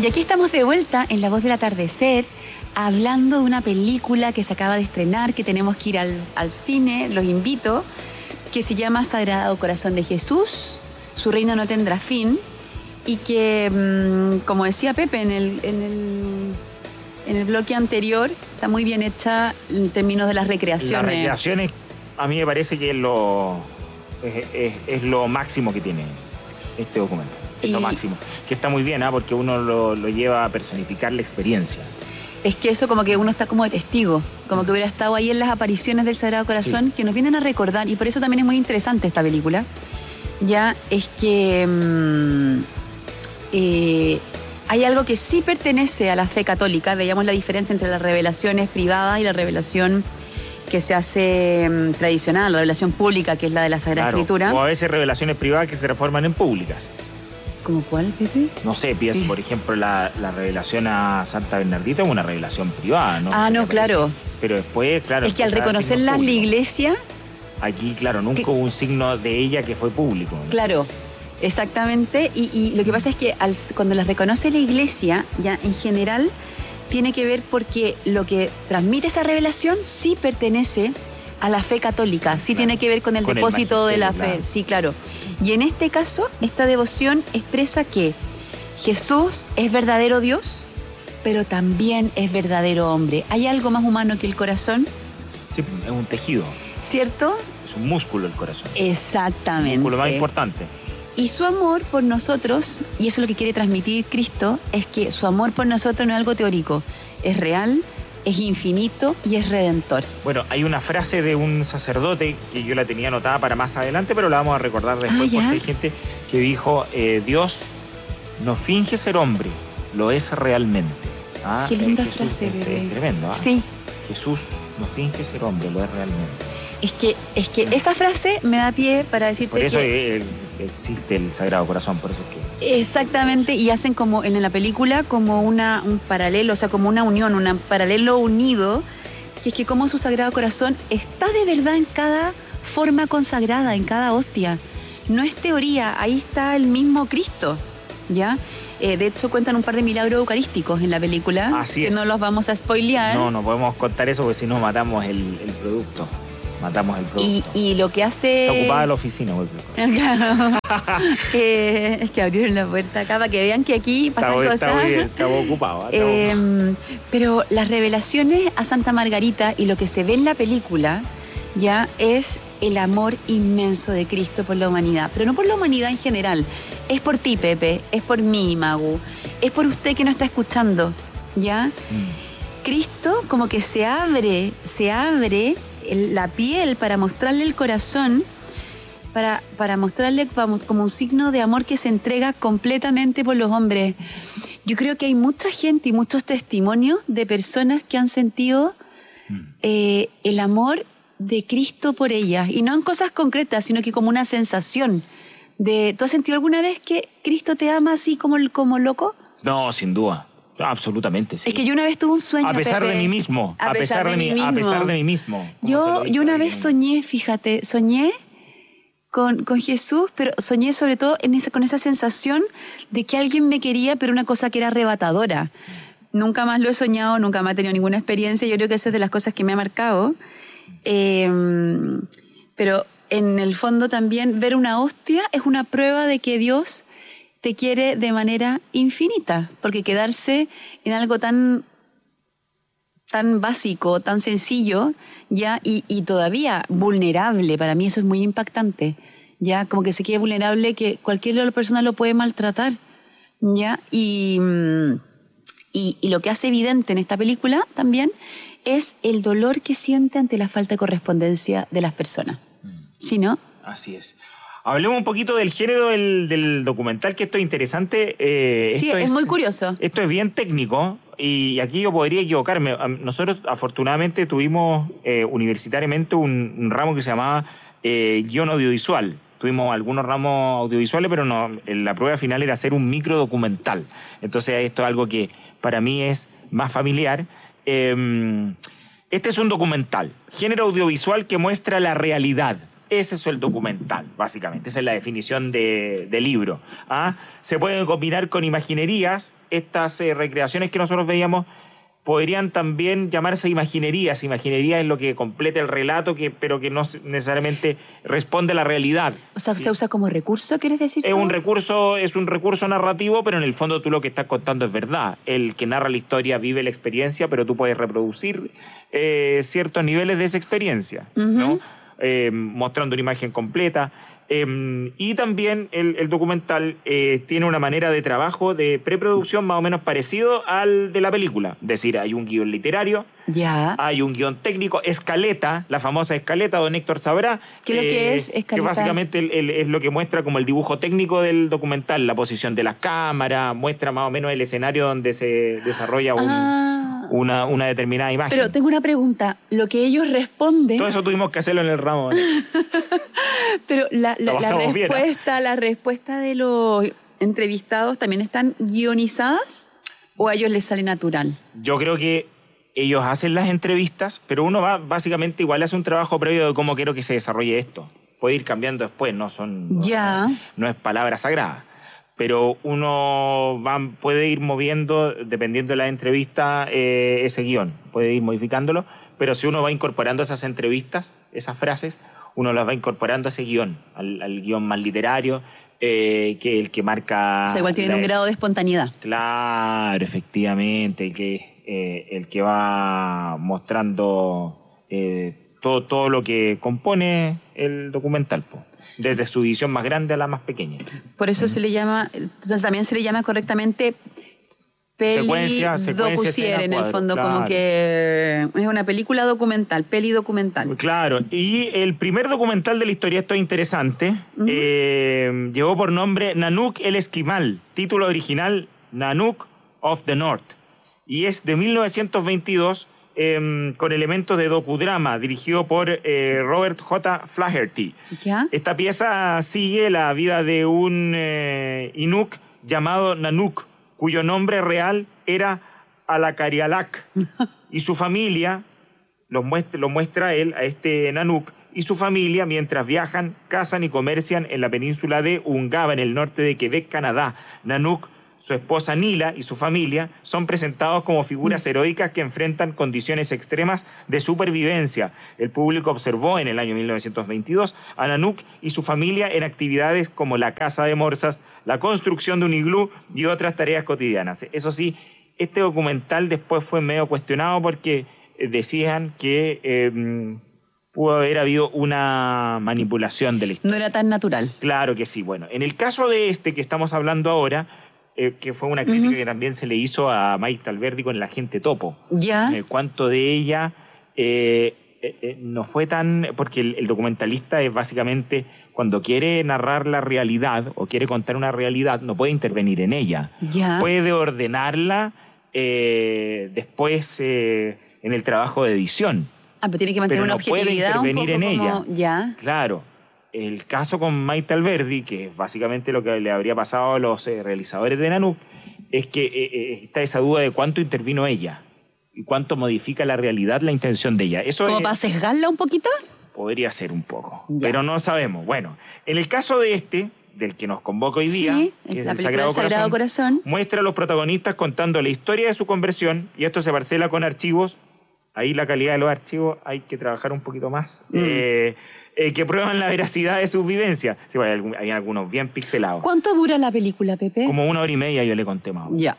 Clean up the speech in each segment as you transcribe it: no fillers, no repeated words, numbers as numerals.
Y aquí estamos de vuelta en La Voz del Atardecer, hablando de una película que se acaba de estrenar, que tenemos que ir al cine, los invito, que se llama Sagrado Corazón de Jesús, Su reino no tendrá fin, y que, como decía Pepe en el bloque anterior, está muy bien hecha en términos de las recreaciones. Las recreaciones, a mí me parece que es lo máximo que tiene este documento. Es lo máximo. Que está muy bien, porque uno lo lleva a personificar la experiencia. Es que eso como que uno está como de testigo, como que hubiera estado ahí en las apariciones del Sagrado Corazón, sí, que nos vienen a recordar, y por eso también es muy interesante esta película. Ya es que hay algo que sí pertenece a la fe católica. Veíamos la diferencia entre las revelaciones privadas y la revelación que se hace tradicional, la revelación pública, que es la de la Sagrada Escritura. O a veces revelaciones privadas que se transforman en públicas. ¿Cómo cuál, Pepe? No sé, pienso, por ejemplo, la revelación a Santa Bernardita es una revelación privada, ¿no? Ah, no, claro. Pero después, claro... Es que al reconocerla en la iglesia... Aquí, claro, nunca hubo un signo de ella que fue público, ¿no? Claro, exactamente. Y lo que pasa es que cuando las reconoce la iglesia, ya en general, tiene que ver porque lo que transmite esa revelación sí pertenece a la fe católica, sí, claro, tiene que ver con el depósito de la fe, claro. Sí, claro. Y en este caso, esta devoción expresa que Jesús es verdadero Dios, pero también es verdadero hombre. ¿Hay algo más humano que el corazón? Sí, es un tejido. ¿Cierto? Es un músculo el corazón. Exactamente. El músculo más importante. Y su amor por nosotros, y eso es lo que quiere transmitir Cristo, es que su amor por nosotros no es algo teórico, es real, es infinito y es redentor. Bueno, hay una frase de un sacerdote que yo la tenía anotada para más adelante, pero la vamos a recordar después por si hay gente que dijo, Dios no finge ser hombre, lo es realmente. Qué linda frase, bebé. Es tremendo, ¿ah? Sí. Jesús no finge ser hombre, lo es realmente. Es que esa frase me da pie para decirte por eso que... existe el Sagrado Corazón, por eso es que... Exactamente, y hacen como en la película como un paralelo, o sea, como una unión, un paralelo unido, que es que como su Sagrado Corazón está de verdad en cada forma consagrada, en cada hostia. No es teoría, ahí está el mismo Cristo, ¿ya? De hecho, cuentan un par de milagros eucarísticos en la película. Así que es. No los vamos a spoilear. No podemos contar eso porque si no matamos el producto. Matamos el producto. Y lo que hace... Está ocupada la oficina, güey. Claro. Es que abrieron la puerta acá para que vean que aquí pasan cosas. Está ocupado. Pero las revelaciones a Santa Margarita y lo que se ve en la película ya es el amor inmenso de Cristo por la humanidad. Pero no por la humanidad en general. Es por ti, Pepe. Es por mí, Magu. Es por usted que no está escuchando. ¿Ya? Cristo como que se abre la piel para mostrarle el corazón, para mostrarle como un signo de amor que se entrega completamente por los hombres. Yo creo que hay mucha gente y muchos testimonios de personas que han sentido el amor de Cristo por ellas, y no en cosas concretas, sino que como una sensación de... ¿Tú has sentido alguna vez que Cristo te ama así como loco? No, sin duda. Absolutamente, sí. Es que yo una vez tuve un sueño, a pesar Pepe, de mí mismo. A pesar de mí mismo. Yo una vez soñé, fíjate, soñé con Jesús, pero soñé sobre todo con esa sensación de que alguien me quería, pero una cosa que era arrebatadora. Nunca más lo he soñado, nunca más he tenido ninguna experiencia. Yo creo que esa es de las cosas que me ha marcado. Pero en el fondo también ver una hostia es una prueba de que Dios te quiere de manera infinita, porque quedarse en algo tan básico, tan sencillo, ya, y todavía vulnerable, para mí eso es muy impactante, ya, como que se quede vulnerable, que cualquier otra persona lo puede maltratar, ya, y lo que hace evidente en esta película también es el dolor que siente ante la falta de correspondencia de las personas, ¿sí, no? Así es. Hablemos un poquito del género del documental, que esto es interesante. Sí, es muy curioso. Esto es bien técnico y aquí yo podría equivocarme. Nosotros afortunadamente tuvimos universitariamente un ramo que se llamaba guión audiovisual. Tuvimos algunos ramos audiovisuales, pero no, la prueba final era hacer un microdocumental. Entonces esto es algo que para mí es más familiar. Este es un documental, género audiovisual que muestra la realidad. Ese es el documental, básicamente. Esa es la definición de libro. ¿Ah? Se pueden combinar con imaginerías. Estas recreaciones que nosotros veíamos podrían también llamarse imaginerías. Imaginería es lo que completa el relato, pero que no necesariamente responde a la realidad. O sea, Sí. ¿se usa como recurso, quieres decir? Es un recurso narrativo, pero en el fondo tú lo que estás contando es verdad. El que narra la historia vive la experiencia, pero tú puedes reproducir ciertos niveles de esa experiencia, ¿no? Mostrando una imagen completa. Y también el documental tiene una manera de trabajo de preproducción más o menos parecido al de la película. Es decir, hay un guión literario, Ya. hay un guión técnico, escaleta, la famosa escaleta, don Héctor sabrá. ¿Qué es lo que es escaleta? Que básicamente es lo que muestra como el dibujo técnico del documental, la posición de las cámaras, muestra más o menos el escenario donde se desarrolla una determinada imagen. Pero tengo una pregunta. Lo que ellos responden... Todo eso tuvimos que hacerlo en el ramo. Pero la pasamos bien, la respuesta de los entrevistados también están guionizadas o a ellos les sale natural. Yo creo que ellos hacen las entrevistas, pero uno básicamente igual hace un trabajo previo de cómo quiero que se desarrolle esto. Puede ir cambiando después, no es palabra sagrada. Pero uno puede ir moviendo, dependiendo de la entrevista, ese guión. Puede ir modificándolo, pero si uno va incorporando esas entrevistas, esas frases, uno las va incorporando a ese guión, al guión más literario, que el que marca... O sea, igual tienen un grado de espontaneidad. Claro, efectivamente, el que va mostrando todo lo que compone el documental, desde su visión más grande a la más pequeña. Por eso se le llama, entonces también se le llama correctamente secuencia docusier, en el fondo, claro. como que es una película documental, peli documental. Claro, y el primer documental de la historia, esto es interesante, llevó por nombre Nanook el Esquimal, título original Nanook of the North, y es de 1922 con elementos de docudrama, dirigido por Robert J. Flaherty. ¿Ya? Esta pieza sigue la vida de un Inuk llamado Nanook, cuyo nombre real era Alakarialak, y su familia, lo muestra él, a este Nanook, y su familia, mientras viajan, cazan y comercian en la península de Ungava, en el norte de Quebec, Canadá. Nanook, su esposa Nila y su familia son presentados como figuras heroicas que enfrentan condiciones extremas de supervivencia. El público observó en el año 1922 a Nanook y su familia en actividades como la caza de morsas, la construcción de un iglú y otras tareas cotidianas. Eso sí, este documental después fue medio cuestionado porque decían que pudo haber habido una manipulación de la historia. No era tan natural. Claro que sí. Bueno, en el caso de este que estamos hablando ahora, que fue una crítica que también se le hizo a Maite Alberdi con El agente Topo. ¿Ya? Cuánto de ella no fue tan... Porque el documentalista es básicamente, cuando quiere narrar la realidad o quiere contar una realidad, no puede intervenir en ella. ¿Ya? Puede ordenarla después en el trabajo de edición. Pero tiene que mantener una objetividad. Puede intervenir en ella. ¿Ya? Claro. El caso con Maite Alberdi, que es básicamente lo que le habría pasado a los realizadores de Nanook, es que está esa duda de cuánto intervino ella y cuánto modifica la realidad la intención de ella. Eso ¿Como para sesgarla un poquito? Podría ser un poco, Ya. pero no sabemos. Bueno, en el caso de del que nos convoca hoy día, Sí, que es la el película del Sagrado Corazón, muestra a los protagonistas contando la historia de su conversión, y esto se parcela con archivos. Ahí la calidad de los archivos hay que trabajar un poquito más. Que prueban la veracidad de sus vivencias. Sí, bueno, hay algunos bien pixelados. ¿cuánto dura la película, Pepe? Como 1 hora y media yo le conté más. Ya.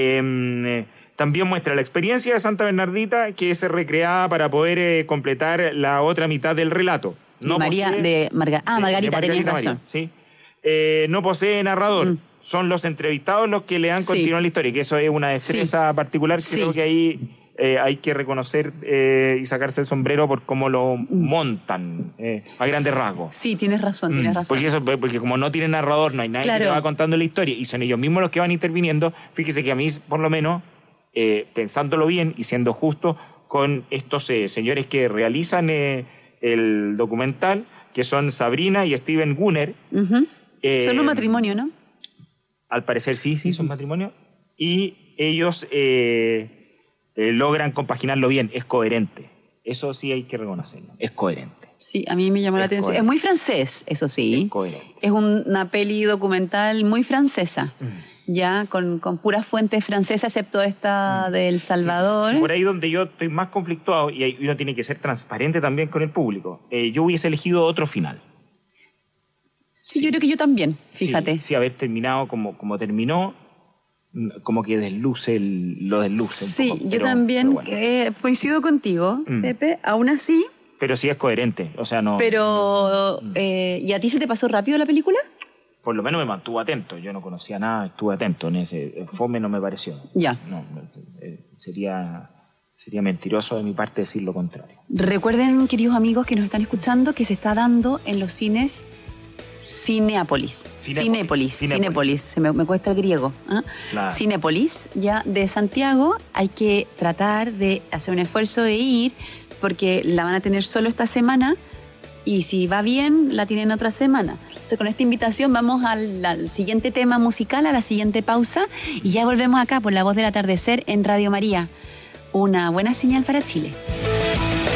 También muestra la experiencia de Santa Bernardita, que es recreada para poder completar la otra mitad del relato. Margarita, tenías razón. Sí. No posee narrador. Son los entrevistados los que le dan continuidad a la historia, que eso es una destreza particular. Creo que ahí hay que reconocer y sacarse el sombrero por cómo lo montan a grandes rasgos. Sí, tienes razón. Porque como no tiene narrador, no hay nadie que te va contando la historia, y son ellos mismos los que van interviniendo. Fíjese que a mí, por lo menos, pensándolo bien y siendo justo con estos señores que realizan el documental, que son Sabrina y Steven Gunner. Son un matrimonio, ¿no? Al parecer sí, son matrimonio. Y ellos logran compaginarlo bien, es coherente. Eso sí hay que reconocerlo, es coherente. Sí, a mí me llamó la atención. coherente. Es muy francés, eso sí. Es coherente. Es una peli documental muy francesa, ya con puras fuentes francesas, excepto esta de El Salvador. Sí, por ahí donde yo estoy más conflictuado, y uno tiene que ser transparente también con el público, yo hubiese elegido otro final. Sí, yo creo que yo también, fíjate. Sí, haber terminado como terminó, como que lo desluce un Sí, poco. yo también pero bueno. coincido contigo, Pepe, aún así, Pero sí es coherente, o sea, no... pero ¿y a ti se te pasó rápido la película? Por lo menos me mantuvo atento, yo no conocía nada, estuve atento en ese... Fome no me pareció. Ya. No, sería mentiroso de mi parte decir lo contrario. Recuerden, queridos amigos que nos están escuchando, que se está dando en los cines Cinépolis. Me cuesta el griego. ¿Ah? Claro. Cinépolis, ya de Santiago. Hay que tratar de hacer un esfuerzo de ir, porque la van a tener solo esta semana, y si va bien, la tienen otra semana. Entonces, con esta invitación vamos al siguiente tema musical, a la siguiente pausa, y ya volvemos acá por La Voz del Atardecer en Radio María. Una buena señal para Chile.